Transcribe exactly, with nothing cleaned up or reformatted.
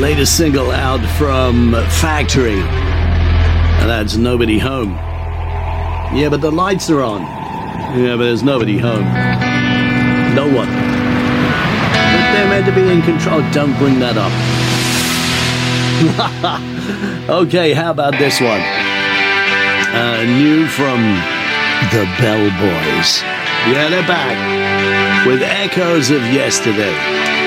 latest single out from Factory. And that's Nobody Home. Yeah, but the lights are on. Yeah, but there's nobody home. No one. But they're meant to be in control. Don't bring that up. Okay, how about this one? Uh, new from the Bell Boys. Yeah, they're back with Echoes of Yesterday.